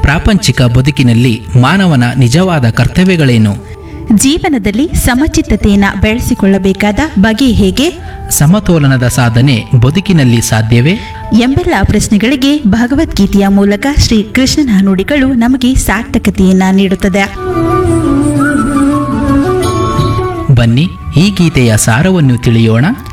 ಪ್ರಾಪಂಚಿಕ ಬದುಕಿನಲ್ಲಿ ಮಾನವನ ನಿಜವಾದ ಕರ್ತವ್ಯಗಳೇನು? ಜೀವನದಲ್ಲಿ ಸಮಚಿತ್ತತೆಯನ್ನು ಬೆಳೆಸಿಕೊಳ್ಳಬೇಕಾದ ಬಗೆ ಹೇಗೆ? ಸಮತೋಲನದ ಸಾಧನೆ ಬದುಕಿನಲ್ಲಿ ಸಾಧ್ಯವೇ? ಎಂಬೆಲ್ಲ ಪ್ರಶ್ನೆಗಳಿಗೆ ಭಗವದ್ಗೀತೆಯ ಮೂಲಕ ಶ್ರೀ ಕೃಷ್ಣನ ನುಡಿಗಳು ನಮಗೆ ಸಾರ್ಥಕತೆಯನ್ನ ನೀಡುತ್ತದೆ. ಬನ್ನಿ ಈ ಗೀತೆಯ ಸಾರವನ್ನು ತಿಳಿಯೋಣ.